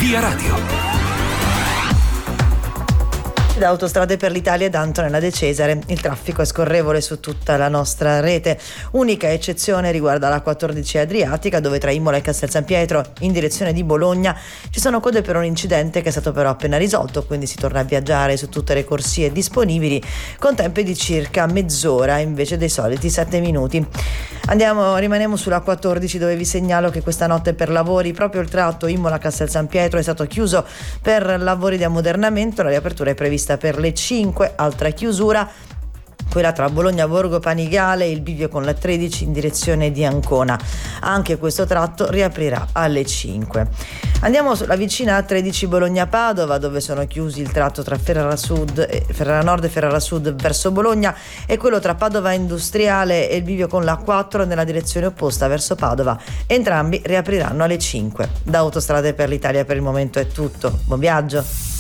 Via Radio. Da Autostrade per l'Italia ed Antonella De Cesare. Il traffico è scorrevole su tutta la nostra rete. Unica eccezione riguarda la 14 Adriatica, dove tra Imola e Castel San Pietro in direzione di Bologna ci sono code per un incidente che è stato però appena risolto, quindi si torna a viaggiare su tutte le corsie disponibili con tempi di circa mezz'ora invece dei soliti 7 minuti. Rimaniamo sulla 14, dove vi segnalo che questa notte per lavori proprio il tratto Imola-Castel San Pietro è stato chiuso per lavori di ammodernamento. La riapertura è prevista per le 5, altra chiusura quella tra Bologna Borgo Panigale e il bivio con la 13 in direzione di Ancona. Anche questo tratto riaprirà alle 5. Andiamo sulla vicina A13 Bologna-Padova, dove sono chiusi il tratto tra Ferrara Nord e Ferrara Sud verso Bologna e quello tra Padova Industriale e il bivio con la 4 nella direzione opposta verso Padova. Entrambi riapriranno alle 5. Da Autostrade per l'Italia per il momento è tutto. Buon viaggio!